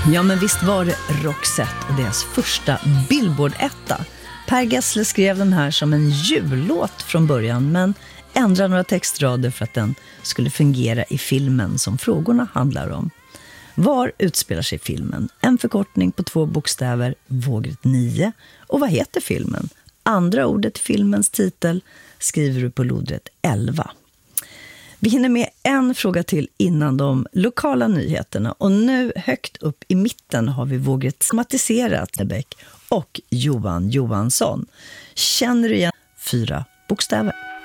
Ja, men visst var det Roxette och deras första Billboard-etta. Per Gessle skrev den här som en jullåt från början, men ändrade några textrader för att den skulle fungera i filmen som frågorna handlar om. Var utspelar sig filmen? En förkortning på 2 bokstäver, vågrätt 9. Och vad heter filmen? Andra ordet i filmens titel skriver du på lodrätt 11. Vi hinner med en fråga till innan de lokala nyheterna. Och nu högt upp i mitten har vi vågrätt somatiserat Nebäck och Johan Johansson. Känner du igen 4 bokstäver?